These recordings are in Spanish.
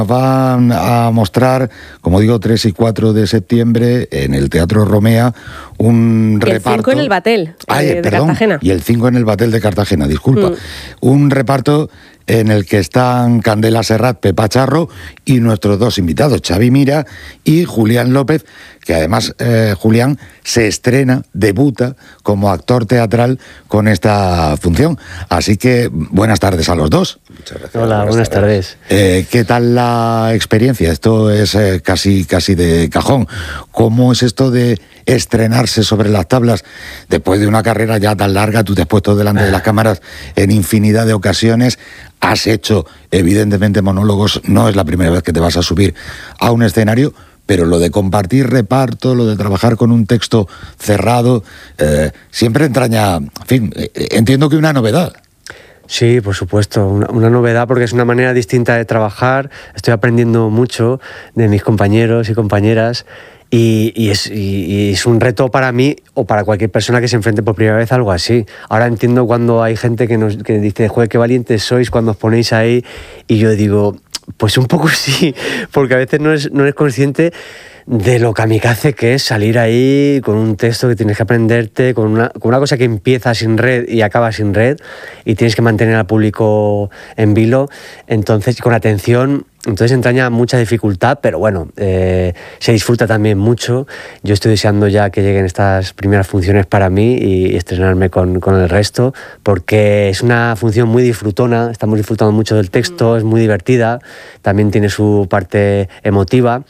Van a mostrar, como digo, 3 y 4 de septiembre en el Teatro Romea un reparto... El 5 en el Batel de Cartagena. Y el 5 en el Batel de Cartagena, disculpa. Un reparto en el que están Candela Serrat, Pepa Charro y nuestros dos invitados, Xavi Mira y Julián López, que además Julián se estrena, debuta como actor teatral con esta función. Así que buenas tardes a los dos. Muchas gracias. Hola, buenas tardes. ¿Qué tal la experiencia? Esto es casi de cajón. ¿Cómo es esto de estrenarse sobre las tablas después de una carrera ya tan larga? Tú te has puesto delante de las cámaras en infinidad de ocasiones. Has hecho, evidentemente, monólogos. No es la primera vez que te vas a subir a un escenario, pero lo de compartir reparto, lo de trabajar con un texto cerrado, siempre entraña, en fin, entiendo que una novedad. Sí, por supuesto, una novedad porque es una manera distinta de trabajar. Estoy aprendiendo mucho de mis compañeros y compañeras y es un reto para mí o para cualquier persona que se enfrente por primera vez a algo así. Ahora entiendo cuando hay gente que dice, joder, qué valientes sois cuando os ponéis ahí, y yo digo, pues un poco sí, porque a veces no eres consciente de lo kamikaze que es salir ahí con un texto que tienes que aprenderte, con una cosa que empieza sin red y acaba sin red, y tienes que mantener al público en vilo, entonces con atención. Entonces entraña mucha dificultad, pero bueno, se disfruta también mucho. Yo estoy deseando ya que lleguen estas primeras funciones para mí y estrenarme con el resto, porque es una función muy disfrutona, estamos disfrutando mucho del texto, es muy divertida, también tiene su parte emotiva.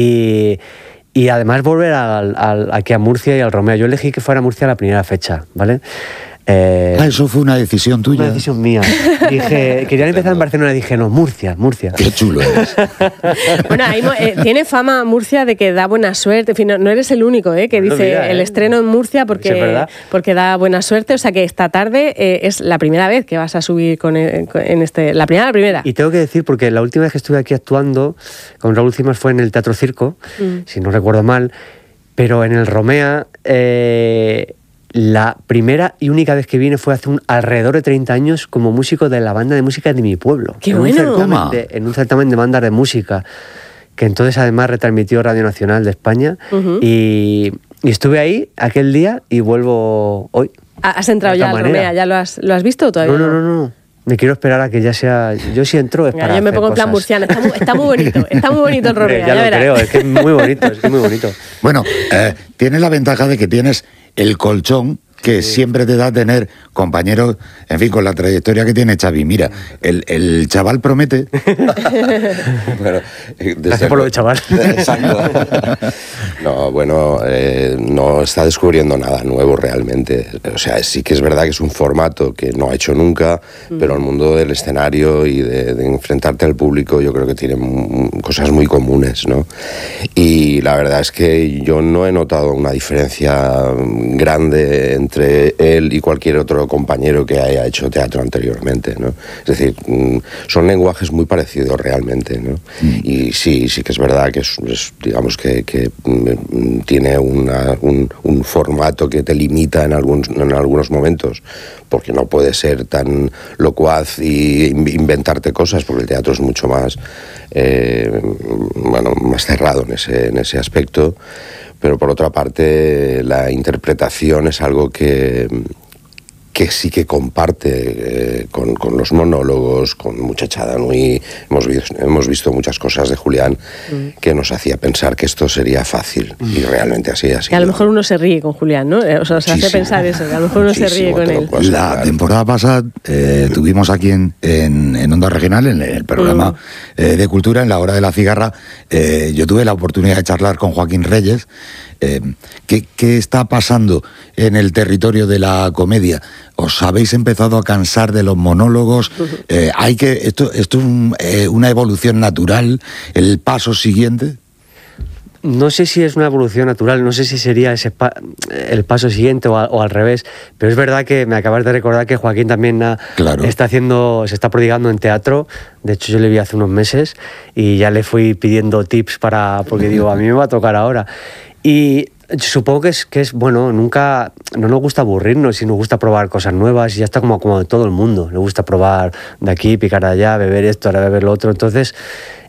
Y además volver aquí a Murcia y al Romea. Yo elegí que fuera Murcia la primera fecha, ¿vale? Eso fue una decisión tuya. Una decisión mía. Dije, quería empezar en Barcelona, dije, no, Murcia. Qué chulo eres. Bueno, tiene fama Murcia de que da buena suerte. En fin, no eres el único que dice el estreno en Murcia porque da buena suerte. O sea que esta tarde es la primera vez que vas a subir la primera. Y tengo que decir, porque la última vez que estuve aquí actuando con Raúl Cimas fue en el Teatro Circo, si no recuerdo mal, pero en el Romea... la primera y única vez que vine fue hace alrededor de 30 años como músico de la banda de música de mi pueblo. ¡Qué bueno! En un certamen de bandas de música, que entonces además retransmitió Radio Nacional de España. Y estuve ahí aquel día y vuelvo hoy. ¿Has entrado ya al Romea? ¿Ya lo has visto o todavía No. Me quiero esperar a que ya sea... Yo si entro es para yo me pongo en plan murciano. Está muy bonito. Está muy bonito el Romea. Ya lo creo, es que es muy bonito. Bueno, tienes la ventaja de que tienes el colchón que siempre te da tener compañeros, en fin, con la trayectoria que tiene Xavi. Mira, el chaval promete. Bueno, gracias por lo de chaval. Exacto. No, bueno, no está descubriendo nada nuevo realmente. O sea, sí que es verdad que es un formato que no ha hecho nunca, pero el mundo del escenario y de enfrentarte al público yo creo que tiene cosas muy comunes, ¿no? Y la verdad es que yo no he notado una diferencia grande entre él y cualquier otro compañero que haya hecho teatro anteriormente, ¿no? Es decir, son lenguajes muy parecidos realmente, ¿no? Y sí que es verdad que digamos que tiene un formato que te limita en algunos momentos, porque no puede ser tan locuaz y inventarte cosas, porque el teatro es mucho más más cerrado en ese aspecto. Pero por otra parte la interpretación es algo que sí que comparte con los monólogos, con Muchachada Nui. Hemos visto muchas cosas de Julián que nos hacía pensar que esto sería fácil, y realmente así ha sido. Que a lo mejor uno se ríe con Julián, ¿no? O sea, se hace pensar eso, que a lo mejor uno se ríe con él. La temporada pasada tuvimos aquí en Onda Regional, en el programa de Cultura, en la Hora de la Cigarra, yo tuve la oportunidad de charlar con Joaquín Reyes. ¿Qué está pasando en el territorio de la comedia? ¿Os habéis empezado a cansar de los monólogos? ¿Esto es una evolución natural? ¿El paso siguiente? No sé si es una evolución natural, no sé si sería el paso siguiente o al revés, pero es verdad que me acabas de recordar que Joaquín también se está prodigando en teatro. De hecho, yo le vi hace unos meses y ya le fui pidiendo tips porque digo, a mí me va a tocar ahora. Y supongo que es bueno, no nos gusta aburrirnos y nos gusta probar cosas nuevas, y ya está como de todo el mundo. Le gusta probar de aquí, picar de allá, beber esto, ahora beber lo otro. Entonces,